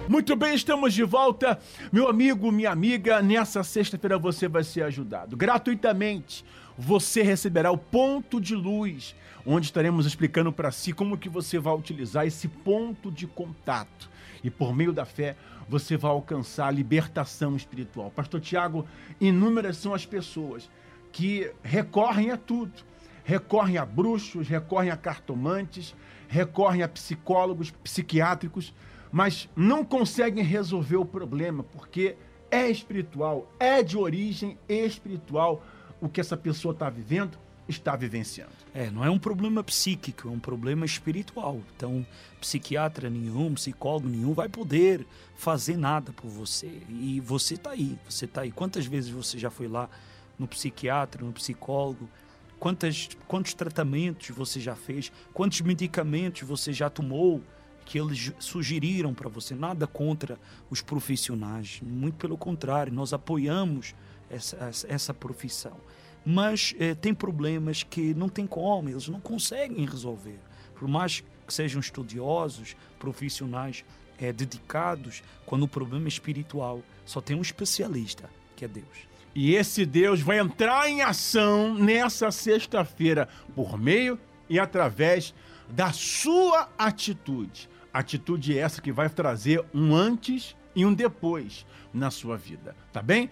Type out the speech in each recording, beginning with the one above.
Muito bem, estamos de volta. Meu amigo, minha amiga, nessa sexta-feira você vai ser ajudado. Gratuitamente, você receberá o ponto de luz, onde estaremos explicando para si como que você vai utilizar esse ponto de contato. E por meio da fé, você vai alcançar a libertação espiritual. Pastor Tiago, inúmeras são as pessoas que recorrem a tudo. Recorrem a bruxos, recorrem a cartomantes, recorrem a psicólogos, psiquiátricos, mas não conseguem resolver o problema, porque é espiritual, é de origem espiritual o que essa pessoa está vivendo, está vivenciando. Não é um problema psíquico, é um problema espiritual. Então, psiquiatra nenhum, psicólogo nenhum vai poder fazer nada por você. E você está aí, Quantas vezes você já foi lá no psiquiatra, no psicólogo? Quantos tratamentos você já fez? Quantos medicamentos você já tomou que eles sugeriram para você? Nada contra os profissionais, muito pelo contrário, nós apoiamos essa profissão. Mas tem problemas que não tem como, eles não conseguem resolver. Por mais que sejam estudiosos, profissionais dedicados, quando o problema é espiritual, só tem um especialista, que é Deus. E esse Deus vai entrar em ação nessa sexta-feira por meio e através da sua atitude. Atitude essa que vai trazer um antes e um depois na sua vida, tá bem?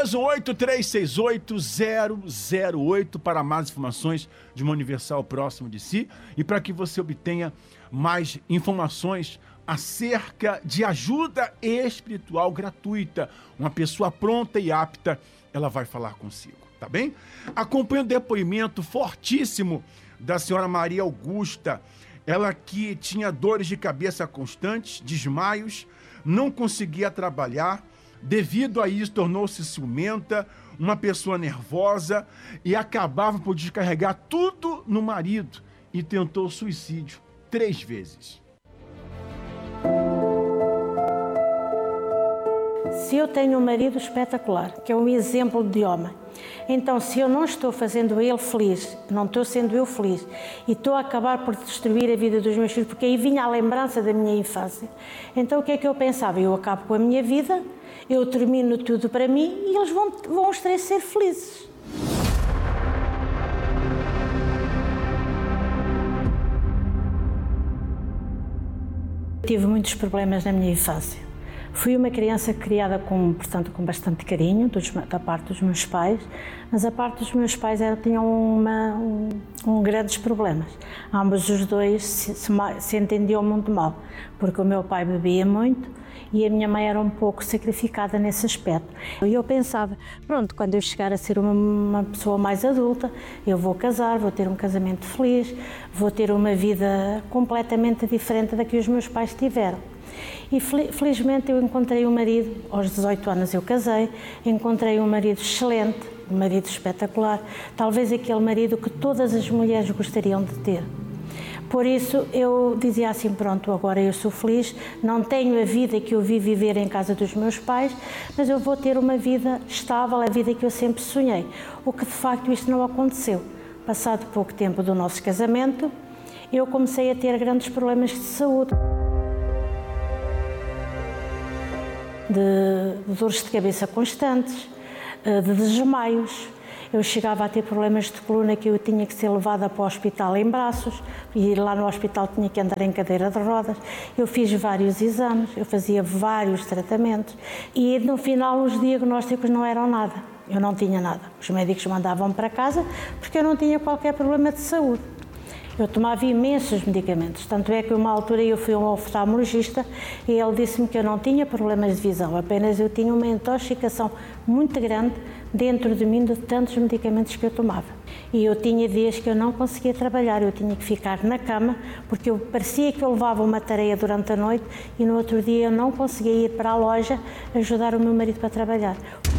218-368-008 para mais informações de uma Universal próximo de si e para que você obtenha mais informações acerca de ajuda espiritual gratuita. Uma pessoa pronta e apta, ela vai falar consigo, tá bem? Acompanhe o depoimento fortíssimo da senhora Maria Augusta. Ela que tinha dores de cabeça constantes, desmaios, não conseguia trabalhar, devido a isso tornou-se ciumenta, uma pessoa nervosa e acabava por descarregar tudo no marido e tentou suicídio 3 vezes. Se eu tenho um marido espetacular, que é um exemplo de homem, então se eu não estou fazendo ele feliz, não estou sendo eu feliz, e estou a acabar por destruir a vida dos meus filhos, porque aí vinha a lembrança da minha infância, então o que é que eu pensava? Eu acabo com a minha vida, eu termino tudo para mim e eles vão os 3 ser felizes. Tive muitos problemas na minha infância. Fui uma criança criada com bastante carinho da parte dos meus pais, mas a parte dos meus pais tinham grandes problemas. Ambos os dois se entendiam muito mal, porque o meu pai bebia muito e a minha mãe era um pouco sacrificada nesse aspecto. E eu pensava, pronto, quando eu chegar a ser uma pessoa mais adulta, eu vou casar, vou ter um casamento feliz, vou ter uma vida completamente diferente da que os meus pais tiveram. E felizmente eu encontrei um marido, aos 18 anos eu casei, encontrei um marido excelente, um marido espetacular, talvez aquele marido que todas as mulheres gostariam de ter. Por isso eu dizia assim, pronto, agora eu sou feliz, não tenho a vida que eu vi viver em casa dos meus pais, mas eu vou ter uma vida estável, a vida que eu sempre sonhei. O que de facto isto não aconteceu. Passado pouco tempo do nosso casamento, eu comecei a ter grandes problemas de saúde. De dores de cabeça constantes, de desmaios. Eu chegava a ter problemas de coluna que eu tinha que ser levada para o hospital em braços e lá no hospital tinha que andar em cadeira de rodas. Eu fiz vários exames, eu fazia vários tratamentos e no final os diagnósticos não eram nada. Eu não tinha nada. Os médicos mandavam para casa porque eu não tinha qualquer problema de saúde. Eu tomava imensos medicamentos, tanto é que uma altura eu fui a um oftalmologista e ele disse-me que eu não tinha problemas de visão, apenas eu tinha uma intoxicação muito grande dentro de mim de tantos medicamentos que eu tomava. E eu tinha dias que eu não conseguia trabalhar, eu tinha que ficar na cama, porque parecia que eu levava uma tarefa durante a noite e no outro dia eu não conseguia ir para a loja ajudar o meu marido para trabalhar.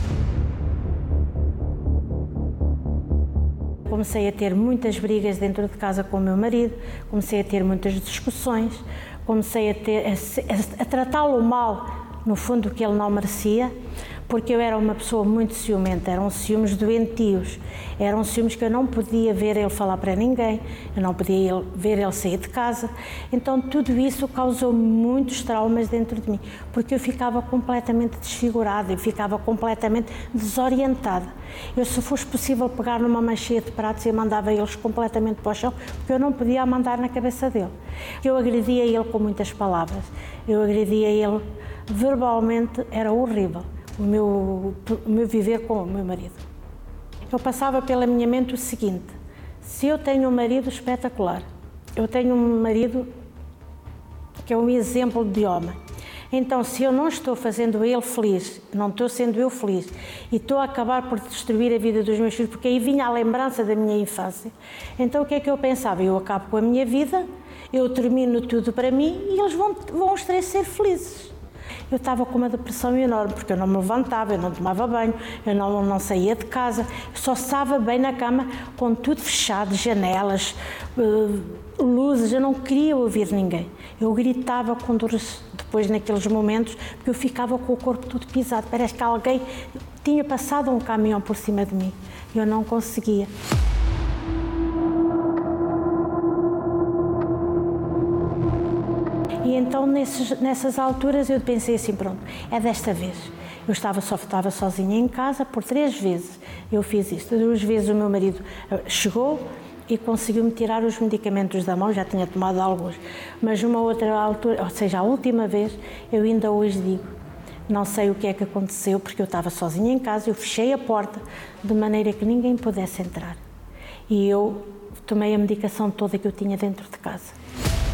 Comecei a ter muitas brigas dentro de casa com o meu marido, comecei a ter muitas discussões, comecei a tratá-lo mal, no fundo, que ele não merecia, porque eu era uma pessoa muito ciumenta, eram ciúmes doentios, eram ciúmes que eu não podia ver ele falar para ninguém, eu não podia ver ele sair de casa, então tudo isso causou muitos traumas dentro de mim, porque eu ficava completamente desfigurada, eu ficava completamente desorientada. Eu, se fosse possível pegar numa mancheia de pratos, eu mandava eles completamente para o chão, porque eu não podia mandar na cabeça dele. Eu agredia ele com muitas palavras, eu agredia ele verbalmente, era horrível. O meu viver com o meu marido. Eu passava pela minha mente o seguinte: se eu tenho um marido espetacular, eu tenho um marido que é um exemplo de homem, então se eu não estou fazendo ele feliz, não estou sendo eu feliz, e estou a acabar por destruir a vida dos meus filhos, porque aí vinha a lembrança da minha infância, então o que é que eu pensava? Eu acabo com a minha vida, eu termino tudo para mim e eles vão os três ser felizes. Eu estava com uma depressão enorme, porque eu não me levantava, eu não tomava banho, eu não saía de casa, eu só estava bem na cama, com tudo fechado, janelas, luzes, eu não queria ouvir ninguém. Eu gritava com dores depois naqueles momentos, porque eu ficava com o corpo todo pisado, parece que alguém tinha passado um caminhão por cima de mim, eu não conseguia. E então, nessas alturas, eu pensei assim, pronto, é desta vez. Eu estava sozinha em casa, por 3 vezes eu fiz isto. 2 vezes o meu marido chegou e conseguiu-me tirar os medicamentos da mão, já tinha tomado alguns. Mas numa outra altura, ou seja, a última vez, eu ainda hoje digo, não sei o que é que aconteceu, porque eu estava sozinha em casa, eu fechei a porta de maneira que ninguém pudesse entrar. E eu tomei a medicação toda que eu tinha dentro de casa.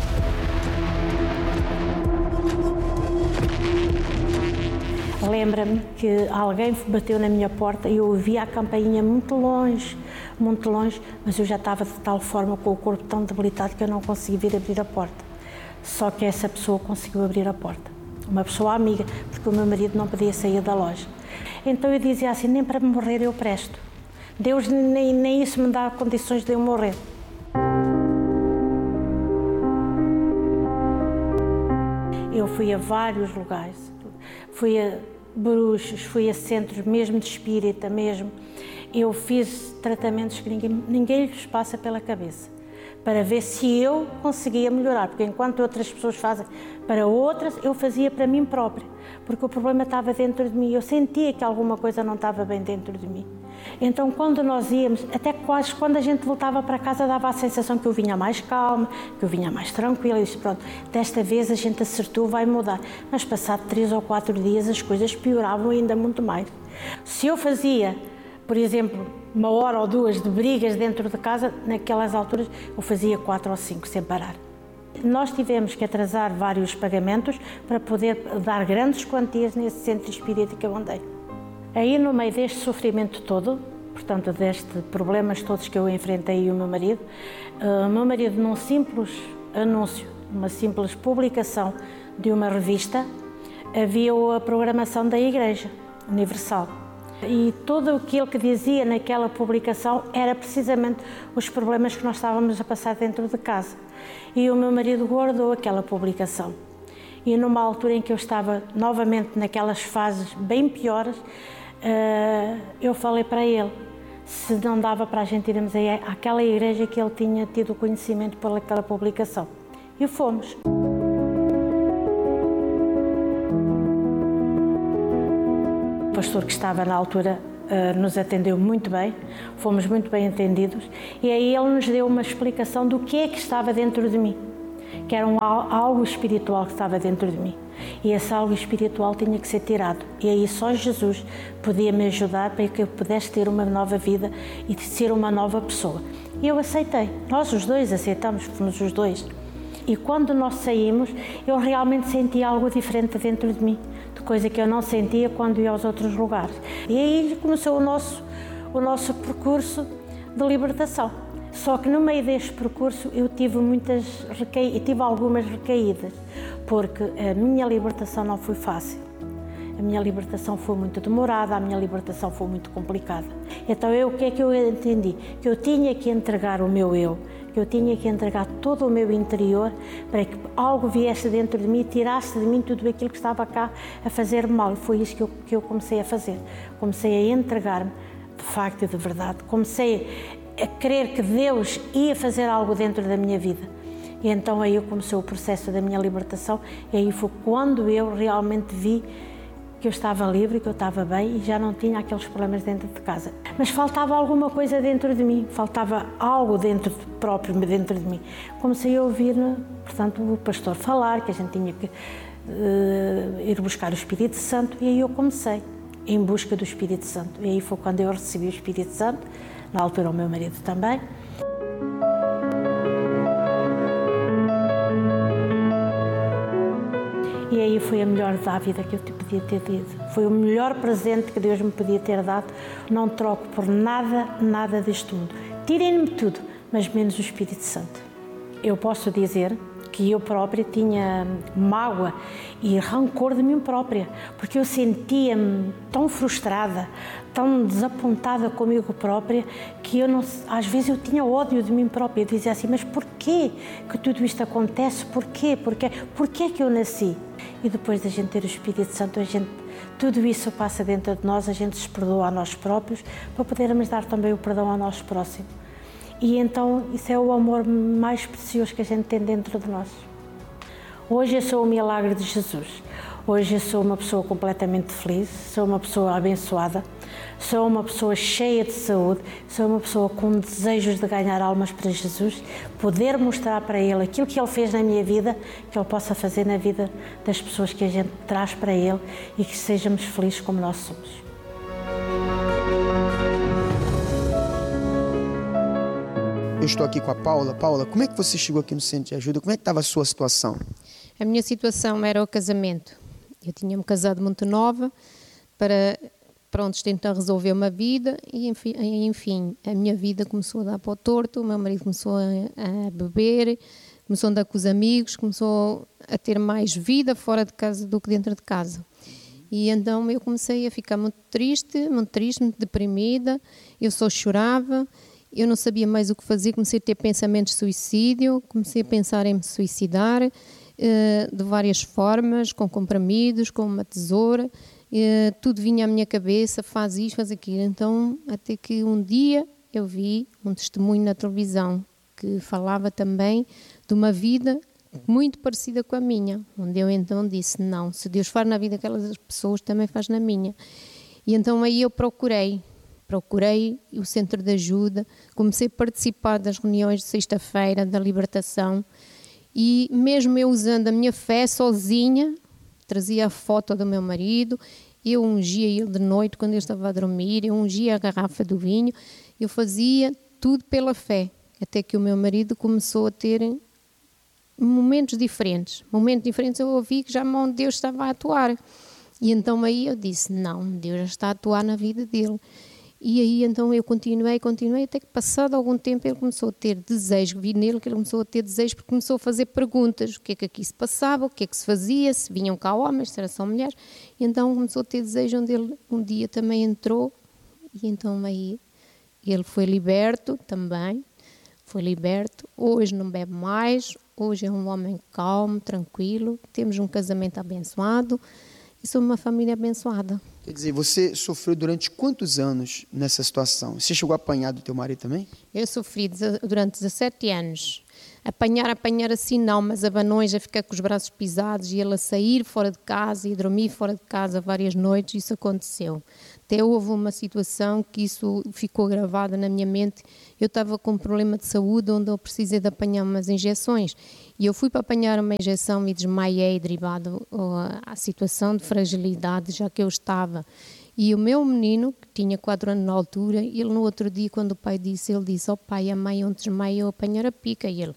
Lembra-me que alguém bateu na minha porta e eu ouvia a campainha muito longe, mas eu já estava de tal forma com o corpo tão debilitado que eu não conseguia vir abrir a porta. Só que essa pessoa conseguiu abrir a porta, uma pessoa amiga, porque o meu marido não podia sair da loja. Então eu dizia assim, nem para morrer eu presto. Deus nem isso me dá condições de eu morrer. Eu fui a vários lugares, fui a bruxos, fui a centros mesmo de espírita mesmo. Eu fiz tratamentos que ninguém lhes passa pela cabeça, para ver se eu conseguia melhorar, porque enquanto outras pessoas fazem para outras, eu fazia para mim própria, porque o problema estava dentro de mim, eu sentia que alguma coisa não estava bem dentro de mim. Então, quando nós íamos, até quase quando a gente voltava para casa, dava a sensação que eu vinha mais calma, que eu vinha mais tranquila, e disse, pronto, desta vez a gente acertou, vai mudar. Mas passado 3 ou 4 dias as coisas pioravam ainda muito mais. Se eu fazia, por exemplo, 1 hora ou 2 de brigas dentro de casa, naquelas alturas eu fazia 4 ou 5 sem parar. Nós tivemos que atrasar vários pagamentos para poder dar grandes quantias nesse centro espírita que eu andei. Aí, no meio deste sofrimento todo, portanto, destes problemas todos que eu enfrentei e o meu marido, num simples anúncio, uma simples publicação de uma revista, havia a programação da Igreja Universal. E tudo aquilo que dizia naquela publicação era precisamente os problemas que nós estávamos a passar dentro de casa. E o meu marido guardou aquela publicação. E numa altura em que eu estava novamente naquelas fases bem piores, eu falei para ele se não dava para a gente irmos àquela igreja que ele tinha tido conhecimento pelaquela publicação. E fomos. O pastor que estava na altura nos atendeu muito bem, fomos muito bem atendidos, e aí ele nos deu uma explicação do que é que estava dentro de mim, que era algo espiritual que estava dentro de mim. E esse algo espiritual tinha que ser tirado. E aí só Jesus podia me ajudar para que eu pudesse ter uma nova vida e ser uma nova pessoa. E eu aceitei. Nós os dois aceitamos, fomos os dois. E quando nós saímos, eu realmente senti algo diferente dentro de mim, de coisa que eu não sentia quando ia aos outros lugares. E aí começou o nosso percurso de libertação. Só que no meio deste percurso eu tive algumas recaídas, porque a minha libertação não foi fácil. A minha libertação foi muito demorada, a minha libertação foi muito complicada. Então o que é que eu entendi? Que eu tinha que entregar o meu eu, que que eu tinha que entregar todo o meu interior para que algo viesse dentro de mim e tirasse de mim tudo aquilo que estava cá a fazer mal. Foi isso que eu comecei a fazer. Comecei a entregar-me, de facto e de verdade. Comecei a crer que Deus ia fazer algo dentro da minha vida. E então aí começou o processo da minha libertação, e aí foi quando eu realmente vi que eu estava livre, que eu estava bem e já não tinha aqueles problemas dentro de casa. Mas faltava alguma coisa dentro de mim, faltava algo dentro de mim. Comecei a ouvir, portanto, o pastor falar que a gente tinha que ir buscar o Espírito Santo, e aí eu comecei em busca do Espírito Santo. E aí foi quando eu recebi o Espírito Santo, na altura o meu marido também. E aí foi a melhor dávida que eu podia ter tido. Foi o melhor presente que Deus me podia ter dado. Não troco por nada deste mundo. Tirem-me tudo, mas menos o Espírito Santo. Eu posso dizer que eu própria tinha mágoa e rancor de mim própria, porque eu sentia-me tão frustrada, tão desapontada comigo própria, que às vezes eu tinha ódio de mim própria. Eu dizia assim, mas porquê que tudo isto acontece? Porquê que eu nasci? E depois da gente ter o Espírito Santo, tudo isso passa dentro de nós, a gente se perdoa a nós próprios, para podermos dar também o perdão ao nosso próximo. E então isso é o amor mais precioso que a gente tem dentro de nós. Hoje eu sou o milagre de Jesus. Hoje eu sou uma pessoa completamente feliz, sou uma pessoa abençoada, sou uma pessoa cheia de saúde, sou uma pessoa com desejos de ganhar almas para Jesus, poder mostrar para Ele aquilo que Ele fez na minha vida, que Ele possa fazer na vida das pessoas que a gente traz para Ele, e que sejamos felizes como nós somos. Eu estou aqui com a Paula. Paula, como é que você chegou aqui no Centro de Ajuda? Como é que estava a sua situação? A minha situação era o casamento. Eu tinha-me casado muito nova para tentar resolver uma vida e, enfim, a minha vida começou a dar para o torto, o meu marido começou a beber, começou a andar com os amigos, começou a ter mais vida fora de casa do que dentro de casa. E então eu comecei a ficar muito triste, muito deprimida, eu só chorava. Eu não sabia mais o que fazer, comecei a ter pensamentos de suicídio, comecei a pensar em me suicidar de várias formas, com comprimidos, com uma tesoura, tudo vinha à minha cabeça, faz isto, faz aquilo. Então, até que um dia eu vi um testemunho na televisão que falava também de uma vida muito parecida com a minha, onde eu então disse, não, se Deus faz na vida daquelas pessoas, também faz na minha. E então aí eu procurei o Centro de Ajuda, comecei a participar das reuniões de sexta-feira da libertação, e mesmo eu usando a minha fé sozinha, trazia a foto do meu marido, eu ungia ele de noite quando ele estava a dormir, eu ungia a garrafa do vinho, eu fazia tudo pela fé, até que o meu marido começou a ter momentos diferentes eu ouvi que já Deus estava a atuar, e então aí eu disse, não, Deus já está a atuar na vida dele. E aí então eu continuei, até que passado algum tempo ele começou a ter desejo, vi nele que ele começou a ter desejo, porque começou a fazer perguntas, o que é que aqui se passava, o que é que se fazia, se vinham cá homens, se eram só mulheres, e então começou a ter desejo, onde ele um dia também entrou, e então aí ele foi liberto também, hoje não bebe mais, hoje é um homem calmo, tranquilo, temos um casamento abençoado, e sou uma família abençoada. Quer dizer, você sofreu durante quantos anos nessa situação? Você chegou a apanhar do teu marido também? Eu sofri durante 17 anos. Apanhar assim não, mas abanões, a ficar com os braços pisados e ele a sair fora de casa e dormir fora de casa várias noites, isso aconteceu. Até houve uma situação que isso ficou gravado na minha mente. Eu estava com um problema de saúde onde eu precisei de apanhar umas injeções. E eu fui para apanhar uma injeção e desmaiei derivado à situação de fragilidade já que eu estava. E o meu menino, que tinha 4 anos na altura, ele no outro dia, quando o pai disse, ele disse, pai, a mãe ontem desmaiou a apanhar a pica. E ele,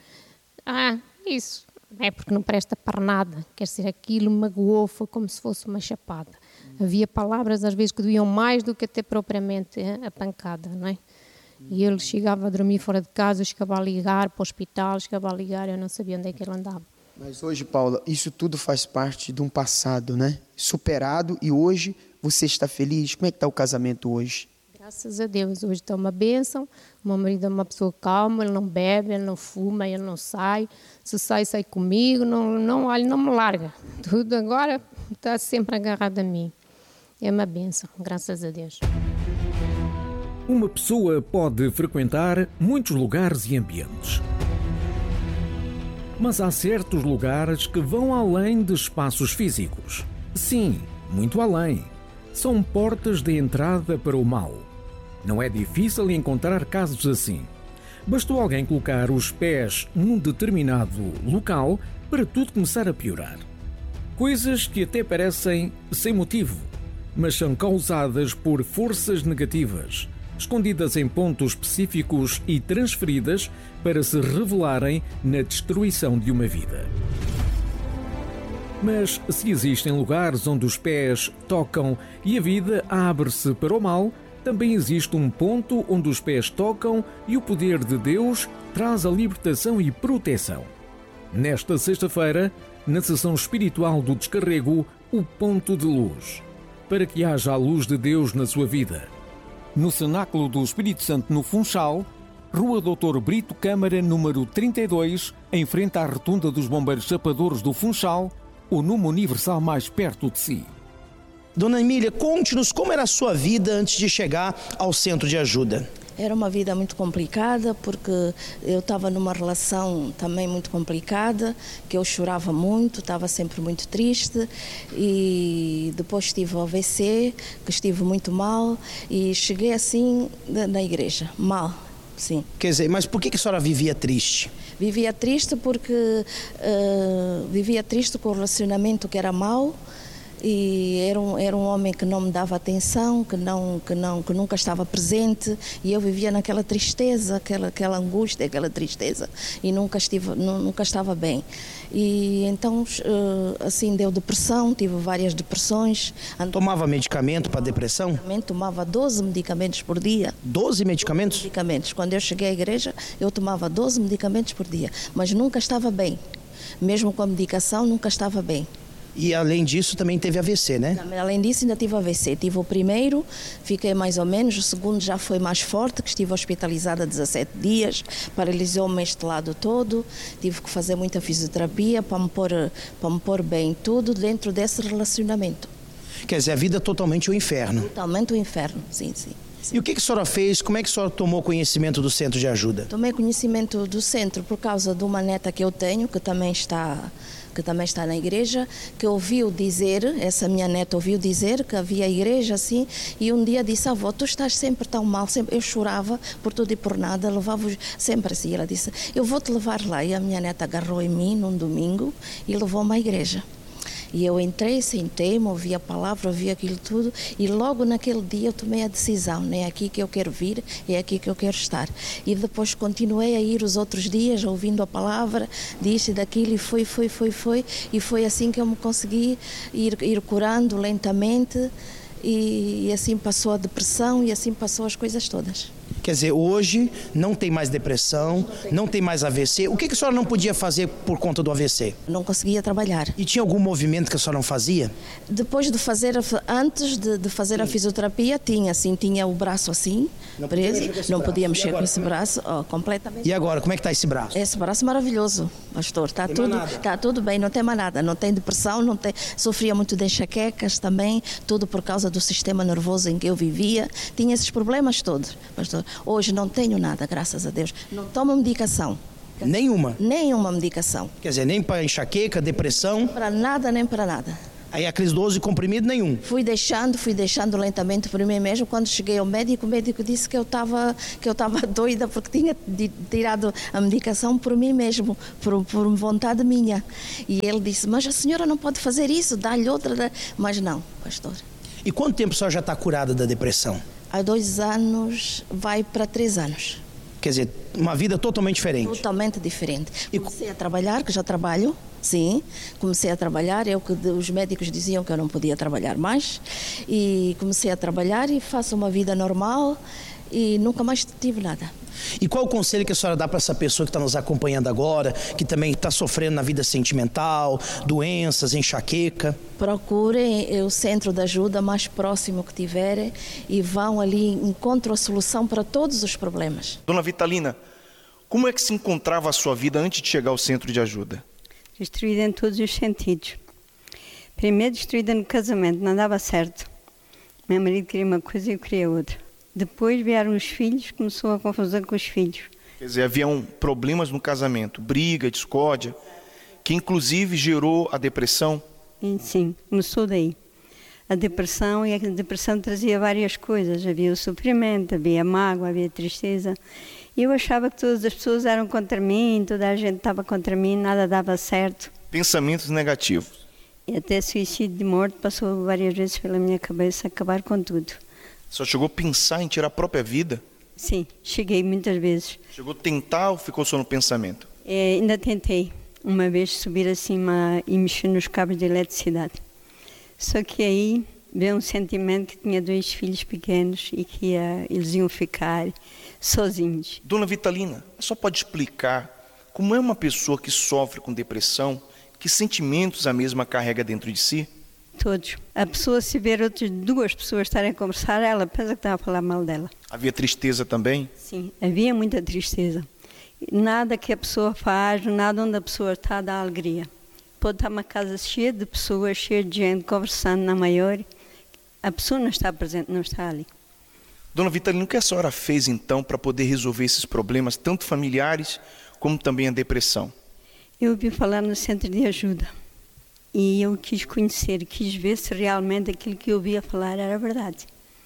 isso é porque não presta para nada. Quer dizer, aquilo magoou, foi como se fosse uma chapada. Havia palavras às vezes que doíam mais do que até propriamente a pancada, não é? E ele chegava a dormir fora de casa, chegava a ligar para o hospital, eu não sabia onde é que ele andava. Mas hoje, Paula, isso tudo faz parte de um passado, né? Superado, e hoje você está feliz? Como é que está o casamento hoje? Graças a Deus, hoje está uma bênção. O meu marido é uma pessoa calma, ele não bebe, ele não fuma, ele não sai. Se sai, sai comigo, olha, não me larga. Tudo agora está sempre agarrado a mim. É uma bênção, graças a Deus. Uma pessoa pode frequentar muitos lugares e ambientes. Mas há certos lugares que vão além de espaços físicos. Sim, muito além. São portas de entrada para o mal. Não é difícil encontrar casos assim. Bastou alguém colocar os pés num determinado local para tudo começar a piorar. Coisas que até parecem sem motivo, mas são causadas por forças negativas, escondidas em pontos específicos e transferidas para se revelarem na destruição de uma vida. Mas se existem lugares onde os pés tocam e a vida abre-se para o mal, também existe um ponto onde os pés tocam e o poder de Deus traz a libertação e proteção. Nesta sexta-feira, na sessão espiritual do descarrego, o ponto de luz, para que haja a luz de Deus na sua vida. No Cenáculo do Espírito Santo, no Funchal, Rua Dr. Brito Câmara, número 32, em frente à rotunda dos Bombeiros Chapadores do Funchal, o número universal mais perto de si. Dona Emília, conte-nos como era a sua vida antes de chegar ao centro de ajuda. Era uma vida muito complicada, porque eu estava numa relação também muito complicada, que eu chorava muito, estava sempre muito triste, e depois tive o AVC, que estive muito mal, e cheguei assim na igreja, mal, sim. Quer dizer, mas por que a senhora vivia triste? Vivia triste porque vivia triste com o relacionamento que era mau, e era um homem que não me dava atenção, que nunca estava presente, e eu vivia naquela tristeza, aquela angústia, aquela tristeza, e nunca estava bem. E então, assim, deu depressão, tive várias depressões. Tomava medicamento para depressão? Tomava 12 medicamentos por dia. 12 medicamentos? 12 medicamentos. Quando eu cheguei à igreja, eu tomava 12 medicamentos por dia, mas nunca estava bem. Mesmo com a medicação, nunca estava bem. E além disso também teve AVC, né? Além disso ainda tive AVC. Tive o primeiro, fiquei mais ou menos, o segundo já foi mais forte, que estive hospitalizada 17 dias, paralisou-me este lado todo, tive que fazer muita fisioterapia para me pôr bem, tudo dentro desse relacionamento. Quer dizer, a vida é totalmente o inferno. Totalmente o inferno, sim. E o que a senhora fez? Como é que a senhora tomou conhecimento do centro de ajuda? Tomei conhecimento do centro por causa de uma neta que eu tenho, que também está na igreja, que ouviu dizer, essa minha neta ouviu dizer que havia igreja assim, e um dia disse: avó, tu estás sempre tão mal, sempre. Eu chorava por tudo e por nada, levava-vos sempre assim. Ela disse: eu vou te levar lá. E a minha neta agarrou em mim num domingo e levou-me à igreja. E eu entrei, sentei-me, ouvi a palavra, ouvi aquilo tudo, e logo naquele dia eu tomei a decisão: é aqui que eu quero vir, é aqui que eu quero estar. E depois continuei a ir os outros dias, ouvindo a palavra, disto e daquilo, e foi. E foi assim que eu me consegui ir curando lentamente, e assim passou a depressão, e assim passou as coisas todas. Quer dizer, hoje não tem mais depressão, não tem mais AVC. O que a senhora não podia fazer por conta do AVC? Não conseguia trabalhar. E tinha algum movimento que a senhora não fazia? Depois de fazer, antes de fazer a fisioterapia, tinha o braço assim, preso. Não podia mexer com esse braço, completamente. E agora, como é que está esse braço? Esse braço maravilhoso, pastor. Está tudo bem, não tem mais nada. Não tem depressão, sofria muito de enxaquecas também, tudo por causa do sistema nervoso em que eu vivia. Tinha esses problemas todos, pastor. Hoje não tenho nada, graças a Deus. Não tomo medicação. Nenhuma? Nenhuma medicação. Quer dizer, nem para enxaqueca, depressão? Para nada, nem para nada. Aí aqueles 12 comprimidos, nenhum? Fui deixando lentamente por mim mesmo. Quando cheguei ao médico, o médico disse que eu estava doida porque tinha tirado a medicação por mim mesmo, por vontade minha. E ele disse: mas a senhora não pode fazer isso, dá-lhe outra. Mas não, pastor. E quanto tempo a senhora já está curada da depressão? Há 2 anos, vai para 3 anos. Quer dizer, uma vida totalmente diferente. Totalmente diferente. Comecei a trabalhar, que já trabalho, sim. Comecei a trabalhar, os médicos diziam que eu não podia trabalhar mais. E comecei a trabalhar e faço uma vida normal e nunca mais tive nada. E qual o conselho que a senhora dá para essa pessoa que está nos acompanhando agora, que também está sofrendo na vida sentimental, doenças, enxaqueca? Procurem o centro de ajuda mais próximo que tiverem e vão ali, encontram a solução para todos os problemas. Dona Vitalina, como é que se encontrava a sua vida antes de chegar ao centro de ajuda? Destruída em todos os sentidos. Primeiro destruída no casamento, não dava certo. Meu marido queria uma coisa e eu queria outra. Depois vieram os filhos, começou a confusão com os filhos. Quer dizer, haviam problemas no casamento, briga, discórdia, que inclusive gerou a depressão? E, sim, começou daí. A depressão, e a depressão trazia várias coisas. Havia o sofrimento, havia mágoa, havia tristeza. E eu achava que todas as pessoas eram contra mim, toda a gente estava contra mim, nada dava certo. Pensamentos negativos. E até suicídio de morte passou várias vezes pela minha cabeça, acabar com tudo. Só chegou a pensar em tirar a própria vida? Sim, cheguei muitas vezes. Chegou a tentar ou ficou só no pensamento? Ainda tentei uma vez subir acima e mexer nos cabos de eletricidade. Só que aí veio um sentimento que tinha 2 filhos pequenos e que eles iam ficar sozinhos. Dona Vitalina, só pode explicar como é uma pessoa que sofre com depressão, que sentimentos a mesma carrega dentro de si? Todos. A pessoa, se ver outras 2 pessoas estarem a conversar, ela pensa que está a falar mal dela. Havia tristeza também? Sim, havia muita tristeza. Nada que a pessoa faz, nada onde a pessoa está dá alegria. Pode estar uma casa cheia de pessoas, cheia de gente, conversando na maior. A pessoa não está presente, não está ali. Dona Vitalina, o que a senhora fez então para poder resolver esses problemas, tanto familiares como também a depressão? Eu ouvi falar no centro de ajuda. E eu quis conhecer, quis ver se realmente aquilo que eu ouvia falar era verdade.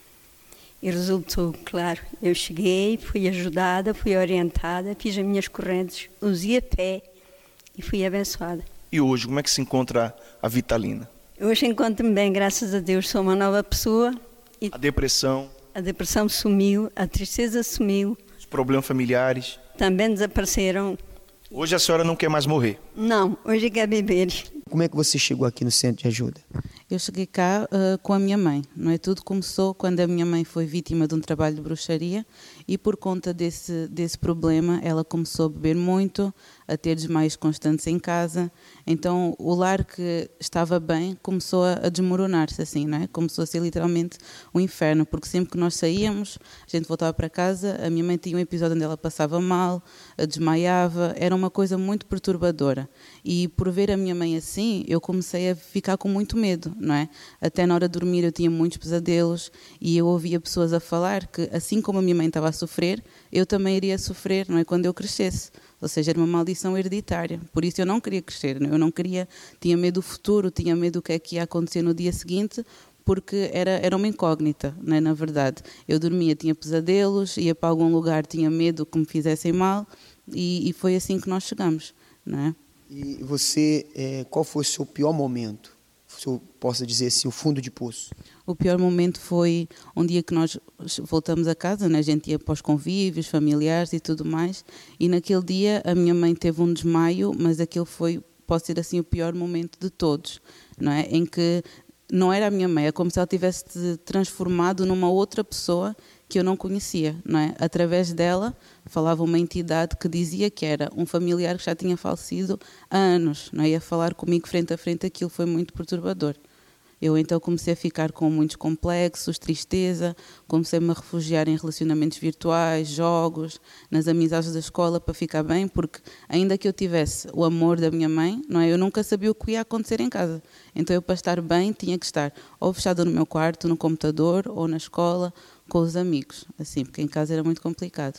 E resultou, claro. Eu cheguei, fui ajudada, fui orientada, fiz as minhas correntes, usei a fé e fui abençoada. E hoje, como é que se encontra a Vitalina? Hoje encontro-me bem, graças a Deus, sou uma nova pessoa. E a depressão? A depressão sumiu, a tristeza sumiu. Os problemas familiares? Também desapareceram. Hoje a senhora não quer mais morrer? Não, hoje quer viver. Como é que você chegou aqui no centro de ajuda? Eu cheguei cá com a minha mãe, não é? Tudo começou quando a minha mãe foi vítima de um trabalho de bruxaria e por conta desse problema ela começou a beber muito, a ter desmaios constantes em casa. Então o lar que estava bem começou a desmoronar-se assim, não é? Começou a ser literalmente um inferno, porque sempre que nós saíamos, a gente voltava para casa, a minha mãe tinha um episódio onde ela passava mal, desmaiava, era uma coisa muito perturbadora. E por ver a minha mãe assim, eu comecei a ficar com muito medo, não é? Até na hora de dormir eu tinha muitos pesadelos e eu ouvia pessoas a falar que assim como a minha mãe estava a sofrer, eu também iria sofrer, não é? Quando eu crescesse. Ou seja, era uma maldição hereditária. Por isso eu não queria crescer, eu não queria, tinha medo do futuro, tinha medo do que é que ia acontecer no dia seguinte, porque era uma incógnita, não é? Na verdade. Eu dormia, tinha pesadelos, ia para algum lugar, tinha medo que me fizessem mal e foi assim que nós chegamos, não é? E você, qual foi o seu pior momento? Se eu posso dizer assim, o fundo de poço. O pior momento foi um dia que nós voltamos a casa, né? A gente ia para os convívios, familiares e tudo mais, e naquele dia a minha mãe teve um desmaio, mas aquele foi, pode ser assim, o pior momento de todos, não é? Em que não era a minha mãe, é como se ela tivesse se transformado numa outra pessoa que eu não conhecia, não é? Através dela falava uma entidade que dizia que era um familiar que já tinha falecido há anos, não é? Ia falar comigo frente a frente, aquilo foi muito perturbador. Eu então comecei a ficar com muitos complexos, tristeza, comecei-me a refugiar em relacionamentos virtuais, jogos, nas amizades da escola para ficar bem, porque ainda que eu tivesse o amor da minha mãe, não é? Eu nunca sabia o que ia acontecer em casa. Então eu, para estar bem, tinha que estar ou fechada no meu quarto, no computador, ou na escola, com os amigos, assim, porque em casa era muito complicado.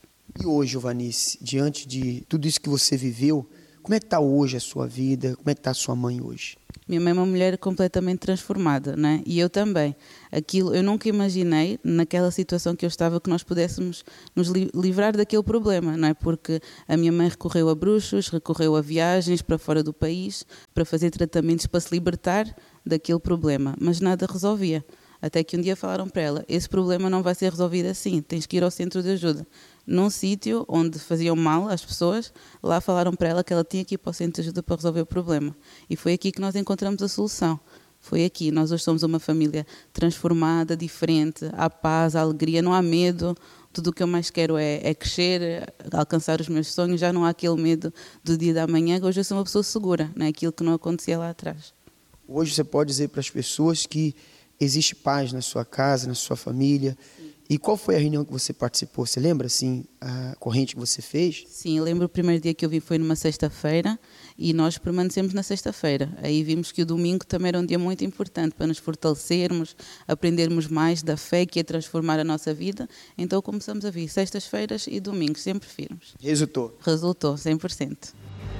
E hoje, Giovanice, diante de tudo isso que você viveu, como é que está hoje a sua vida? Como é que está a sua mãe hoje? Minha mãe é uma mulher completamente transformada, né? E eu também. Aquilo, eu nunca imaginei, naquela situação que eu estava, que nós pudéssemos nos livrar daquele problema, não é? Porque a minha mãe recorreu a bruxos, recorreu a viagens para fora do país, para fazer tratamentos para se libertar daquele problema, mas nada resolvia. Até que um dia falaram para ela, esse problema não vai ser resolvido assim, tens que ir ao centro de ajuda. Num sítio onde faziam mal às pessoas, lá falaram para ela que ela tinha que ir para o centro de ajuda para resolver o problema. E foi aqui que nós encontramos a solução. Foi aqui, nós hoje somos uma família transformada, diferente, há paz, há alegria, não há medo. tudo o que eu mais quero é crescer, alcançar os meus sonhos. Já não há aquele medo do dia da manhã, hoje eu sou uma pessoa segura, não é aquilo que não acontecia lá atrás. Hoje você pode dizer para as pessoas que existe paz na sua casa, na sua família. E qual foi a reunião que você participou? Você lembra, assim, a corrente que você fez? Sim, eu lembro o primeiro dia que eu vim foi numa sexta-feira e nós permanecemos na sexta-feira. Aí vimos que o domingo também era um dia muito importante para nos fortalecermos, aprendermos mais da fé que ia transformar a nossa vida. Então começamos a vir sextas-feiras e domingos, sempre firmes. Resultou? Resultou, 100%.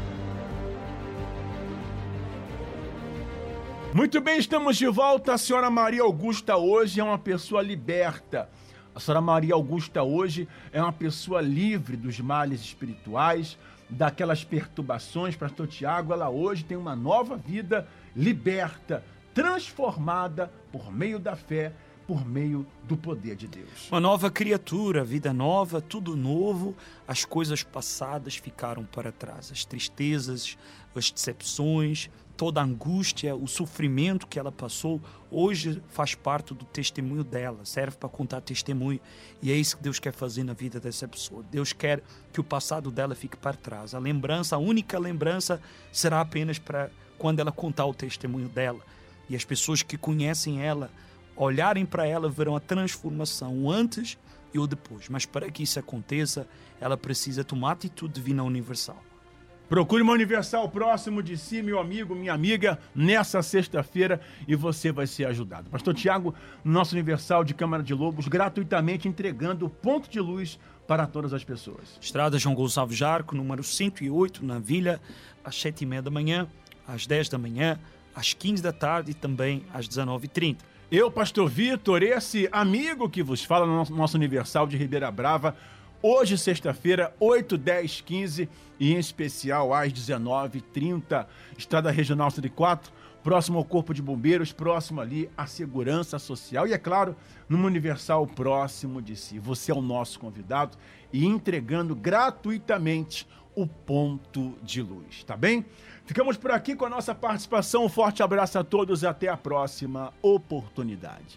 Muito bem, estamos de volta. A senhora Maria Augusta hoje é uma pessoa liberta. A senhora Maria Augusta hoje é uma pessoa livre dos males espirituais, daquelas perturbações. Pastor Tiago, ela hoje tem uma nova vida liberta, transformada por meio da fé, por meio do poder de Deus. Uma nova criatura, vida nova, tudo novo. As coisas passadas ficaram para trás. As tristezas, as decepções, toda a angústia, o sofrimento que ela passou, hoje faz parte do testemunho dela, serve para contar testemunho. E é isso que Deus quer fazer na vida dessa pessoa. Deus quer que o passado dela fique para trás. A lembrança, a única lembrança, será apenas para quando ela contar o testemunho dela. E as pessoas que conhecem ela, olharem para ela, verão a transformação, o antes e o depois. Mas para que isso aconteça, ela precisa tomar atitude divina universal. Procure uma Universal próximo de si, meu amigo, minha amiga, nessa sexta-feira e você vai ser ajudado. Pastor Tiago, nosso Universal de Câmara de Lobos, gratuitamente entregando o ponto de luz para todas as pessoas. Estrada João Gonçalves Jarco, número 108, na Vila, às 7h30 da manhã, às 10 da manhã, às 15 da tarde e também às 19h30. Eu, Pastor Vitor, esse amigo que vos fala no nosso Universal de Ribeira Brava, hoje, sexta-feira, 8, 10, 15 e em especial às 19h30, Estrada Regional 104, próximo ao Corpo de Bombeiros, próximo ali à Segurança Social e, é claro, numa Universal próximo de si. Você é o nosso convidado e entregando gratuitamente o ponto de luz, tá bem? Ficamos por aqui com a nossa participação. Um forte abraço a todos e até a próxima oportunidade.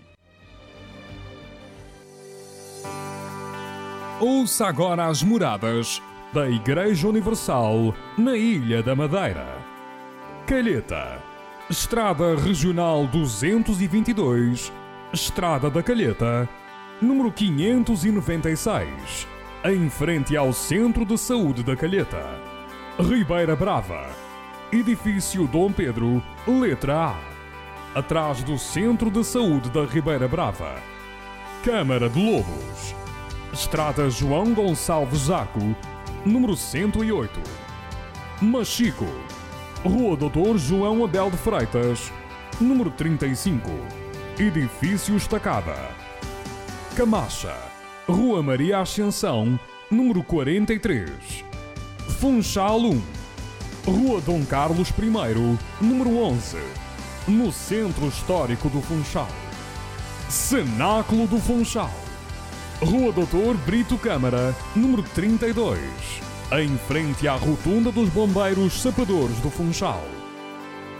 Ouça agora as moradas da Igreja Universal na Ilha da Madeira. Calheta, Estrada Regional 222, Estrada da Calheta, número 596, em frente ao Centro de Saúde da Calheta. Ribeira Brava, Edifício Dom Pedro, letra A, atrás do Centro de Saúde da Ribeira Brava. Câmara de Lobos, Estrada João Gonçalves Jaco, número 108. Machico, Rua Doutor João Abel de Freitas, número 35. Edifício Estacada. Camacha, Rua Maria Ascensão, número 43. Funchal 1, Rua Dom Carlos I, número 11, no Centro Histórico do Funchal. Cenáculo do Funchal, Rua Doutor Brito Câmara, número 32, em frente à Rotunda dos Bombeiros Sapadores do Funchal.